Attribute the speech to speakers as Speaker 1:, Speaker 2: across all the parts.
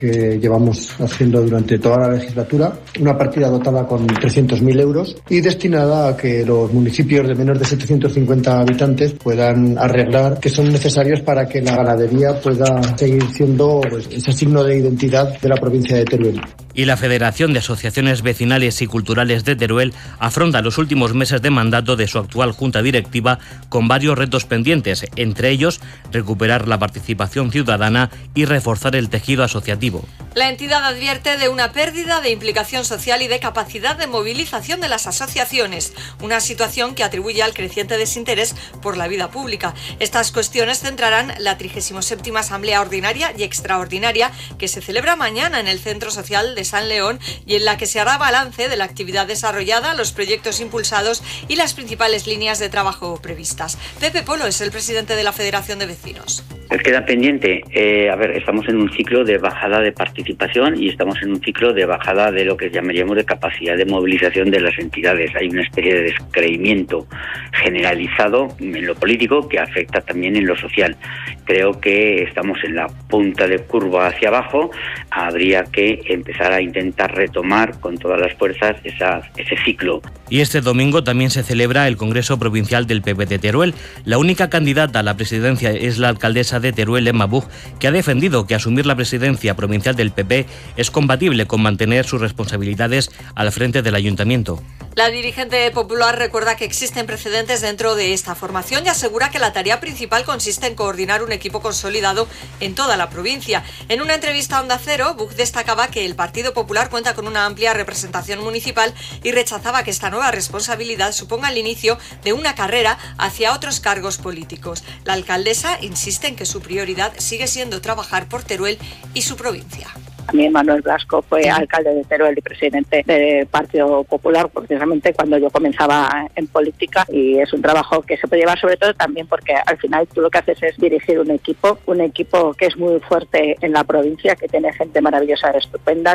Speaker 1: que llevamos haciendo durante toda la legislatura, una partida dotada con 300.000 euros y destinada a que los municipios de menos de 750 habitantes puedan arreglar, que son necesarios para que la ganadería pueda seguir siendo ese signo de identidad de la provincia de Teruel.
Speaker 2: Y la Federación de Asociaciones Vecinales y Culturales de Teruel afronta los últimos meses de mandato de su actual junta directiva con varios retos pendientes, entre ellos recuperar la participación ciudadana y reforzar el tejido asociativo.
Speaker 3: La entidad advierte de una pérdida de implicación social y de capacidad de movilización de las asociaciones, una situación que atribuye al creciente desinterés por la vida pública. Estas cuestiones centrarán la 37ª Asamblea Ordinaria y Extraordinaria que se celebra mañana en el Centro Social de San León y en la que se hará balance de la actividad desarrollada, los proyectos impulsados y las principales líneas de trabajo previstas. Pepe Polo es el presidente de la Federación de Vecinos.
Speaker 4: Queda pendiente, estamos en un ciclo de bajada de participación y estamos en un ciclo de bajada de lo que llamaríamos de capacidad de movilización de las entidades. Hay una especie de descreimiento generalizado en lo político que afecta también en lo social. Creo que estamos en la punta de curva hacia abajo, habría que empezar a intentar retomar con todas las fuerzas ese ciclo.
Speaker 2: Y este domingo también se celebra el Congreso Provincial del PP de Teruel. La única candidata a la presidencia es la alcaldesa de Teruel, Emma Buch, que ha defendido que asumir la presidencia provincial del PP es compatible con mantener sus responsabilidades al frente del ayuntamiento.
Speaker 3: La dirigente popular recuerda que existen precedentes dentro de esta formación y asegura que la tarea principal consiste en coordinar un equipo consolidado en toda la provincia. En una entrevista a Onda Cero, Buch destacaba que el Partido Popular cuenta con una amplia representación municipal y rechazaba que esta nueva responsabilidad suponga el inicio de una carrera hacia otros cargos políticos. La alcaldesa insiste en que su prioridad sigue siendo trabajar por Teruel y su provincia.
Speaker 5: También Manuel Blasco fue alcalde de Teruel y presidente del Partido Popular precisamente cuando yo comenzaba en política, y es un trabajo que se puede llevar sobre todo también porque al final tú lo que haces es dirigir un equipo que es muy fuerte en la provincia, que tiene gente maravillosa, estupenda.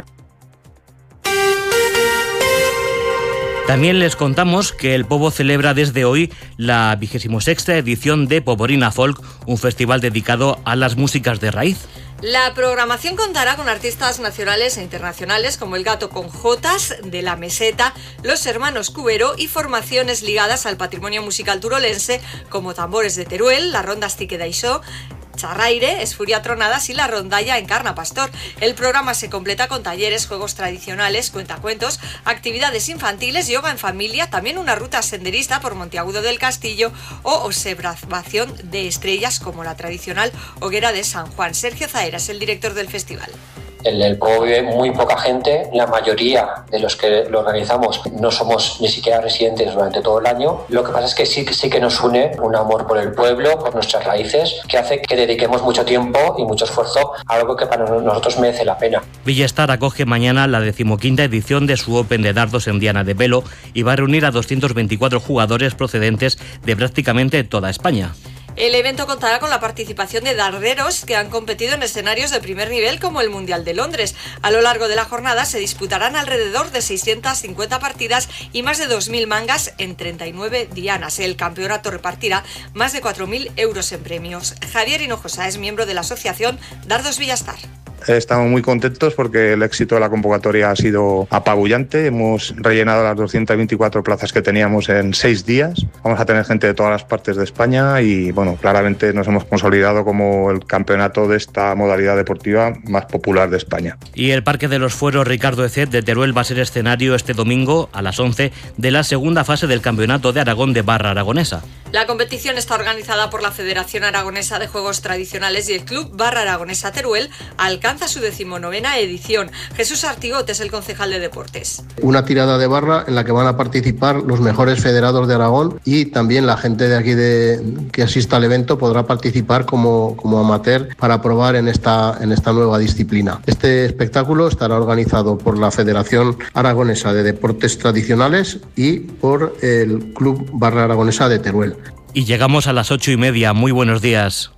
Speaker 2: También les contamos que el Pobo celebra desde hoy la 26ª edición de Poborina Folk, un festival dedicado a las músicas de raíz.
Speaker 3: La programación contará con artistas nacionales e internacionales como El Gato con Jotas, de la Meseta, Los Hermanos Cubero y formaciones ligadas al patrimonio musical turolense como Tambores de Teruel, la Ronda Estique d'Aixó, Charraire, Esfuria Tronadas y la Rondalla Encarna Pastor. El programa se completa con talleres, juegos tradicionales, cuentacuentos, actividades infantiles, yoga en familia, también una ruta senderista por Monteagudo del Castillo o observación de estrellas como la tradicional hoguera de San Juan. Sergio Zaera es el director del festival.
Speaker 6: En el Pobo vive muy poca gente, la mayoría de los que lo organizamos no somos ni siquiera residentes durante todo el año. Lo que pasa es que sí que nos une un amor por el pueblo, por nuestras raíces, que hace que dediquemos mucho tiempo y mucho esfuerzo a algo que para nosotros merece la pena.
Speaker 2: Villastar acoge mañana la 15ª edición de su Open de dardos en Diana de Velo y va a reunir a 224 jugadores procedentes de prácticamente toda España.
Speaker 3: El evento contará con la participación de darderos que han competido en escenarios de primer nivel como el Mundial de Londres. A lo largo de la jornada se disputarán alrededor de 650 partidas y más de 2.000 mangas en 39 dianas. El campeonato repartirá más de 4.000 euros en premios. Javier Hinojosa es miembro de la asociación Dardos Villastar.
Speaker 7: Estamos muy contentos porque el éxito de la convocatoria ha sido apabullante. Hemos rellenado las 224 plazas que teníamos en 6 días. Vamos a tener gente de todas las partes de España y, claramente nos hemos consolidado como el campeonato de esta modalidad deportiva más popular de España.
Speaker 2: Y el Parque de los Fueros Ricardo Ecet de Teruel va a ser escenario este domingo a las 11 de la segunda fase del Campeonato de Aragón de Barra Aragonesa.
Speaker 3: La competición está organizada por la Federación Aragonesa de Juegos Tradicionales y el Club Barra Aragonesa Teruel alcanza su 19ª edición. Jesús Artigot es el concejal de deportes.
Speaker 1: Una tirada de barra en la que van a participar los mejores federados de Aragón y también la gente de aquí que asista al evento podrá participar como amateur para probar en esta nueva disciplina. Este espectáculo estará organizado por la Federación Aragonesa de Deportes Tradicionales y por el Club Barra Aragonesa de Teruel.
Speaker 2: Y llegamos a las 8:30. Muy buenos días.